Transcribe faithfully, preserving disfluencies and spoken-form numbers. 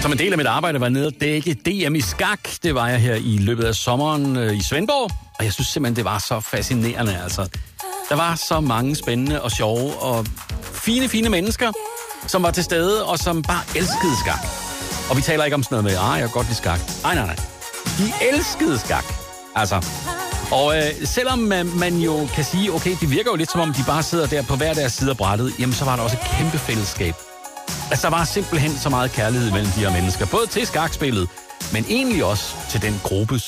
Som en del af mit arbejde var nede og dække D M i skak. Det var jeg her i løbet af sommeren øh, i Svendborg. Og jeg synes simpelthen, det var så fascinerende, altså. Der var så mange spændende og sjove og fine, fine mennesker, som var til stede og som bare elskede skak. Og vi taler ikke om sådan noget med, ah, jeg kan godt lide skak. Nej, nej, nej. De elskede skak. Altså. Og øh, selvom man, man jo kan sige, okay, det virker jo lidt som om, de bare sidder der på hver deres side af brættet, jamen så var der også et kæmpe fællesskab. Altså, der var simpelthen så meget kærlighed mellem de her mennesker. Både til skakspillet, men egentlig også til den gruppe,